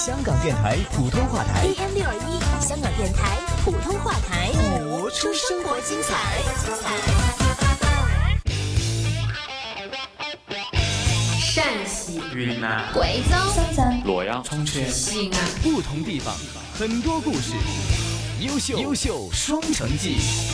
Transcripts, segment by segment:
香港电台普通话台 AM621，香港电台普通话台， 活出生活精彩。 陕西、 云南、 贵州、 深圳、 洛阳、 重庆、 西安， 不同地方，很多故事，优秀双城记。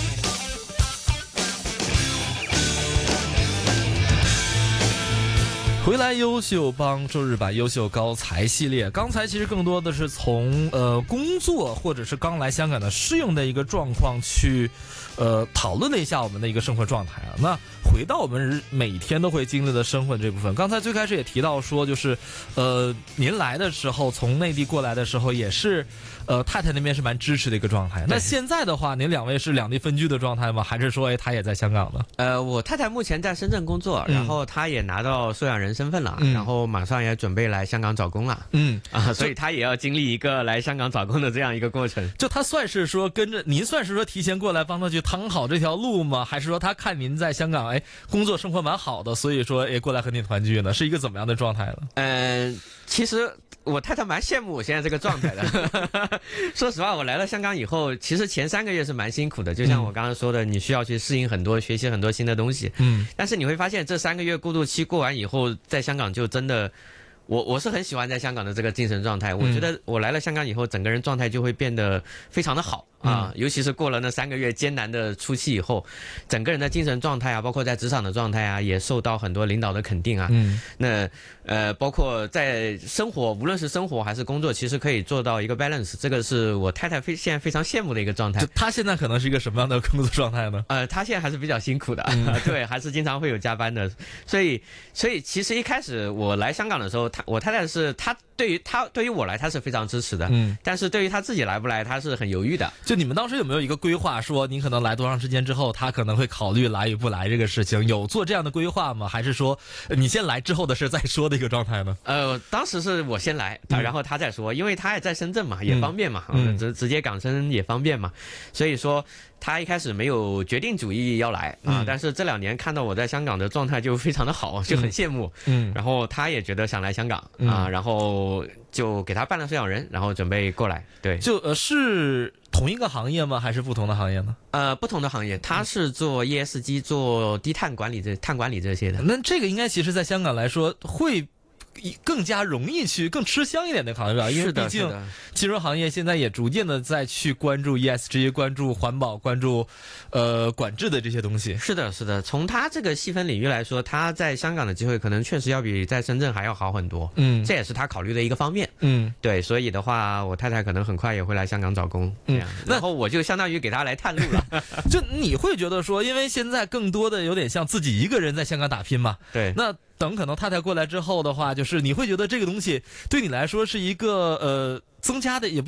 回来优秀帮周日版优秀高才系列，刚才其实更多的是从工作或者是刚来香港的适应的一个状况去讨论了一下我们的一个生活状态啊。那回到我们每天都会经历的生活这部分，刚才最开始也提到说，就是您来的时候从内地过来的时候也是太太那边是蛮支持的一个状态。那现在的话，您两位是两地分居的状态吗？还是说她也在香港呢？ 我太太目前在深圳工作，然后她也拿到收养人身份了，然后马上也准备来香港找工了。所以她也要经历一个来香港找工的这样一个过程。 就她算是说跟着您，算是说提前过来帮她去趟好这条路吗？还是说她看您在香港工作生活蛮好的，所以说过来和您团聚呢？是一个怎么样的状态呢？ 其实我太太蛮羡慕我现在这个状态的。说实话，我来了香港以后，其实前3个月是蛮辛苦的，就像我刚刚说的，你需要去适应很多，学习很多新的东西。但是你会发现这3个月过渡期过完以后，在香港就真的，我是很喜欢在香港的这个精神状态。我觉得我来了香港以后，整个人状态就会变得非常的好啊，尤其是过了那3个月艰难的初期以后，整个人的精神状态啊，包括在职场的状态啊，也受到很多领导的肯定啊。那包括在生活，无论是生活还是工作，其实可以做到一个 balance， 这个是我太太现在非常羡慕的一个状态。 就她现在可能是一个什么样的工作状态呢？ 她现在还是比较辛苦的，对，还是经常会有加班的。所以其实一开始我来香港的时候，我太太是对于我来，她是非常支持的。但是对于她自己来不来，她是很犹豫的。 就你们当时有没有一个规划，说您可能来多长时间之后，她可能会考虑来与不来这个事情？有做这样的规划吗？还是说你先来之后的事再说的一个状态呢？ 当时是我先来，然后她再说，因为她也在深圳嘛，也方便嘛，直接港深也方便嘛，所以说她一开始没有决定主意要来啊，但是这2年看到我在香港的状态就非常的好，就很羡慕。然后她也觉得想来香港啊，然后就给她办了收养人，然后准备过来。对， 是同一个行业吗？还是不同的行业呢？ 不同的行业，他是做 ESG 做低碳管理碳管理这些的。 那这个应该其实在香港来说会更加容易去更吃香一点的行业吧，因为毕竟金融行业现在也逐渐的在去关注 ESG， 关注环保，关注管制的这些东西。 是的，从他这个细分领域来说，他在香港的机会可能确实要比在深圳还要好很多。这也是他考虑的一个方面。对，所以的话，我太太可能很快也会来香港找工。然后我就相当于给他来探路了。 就你会觉得说，因为现在更多的有点像自己一个人在香港打拼嘛。 对， 那等可能太太过来之后的话，就是你会觉得这个东西对你来说是一个增加的，也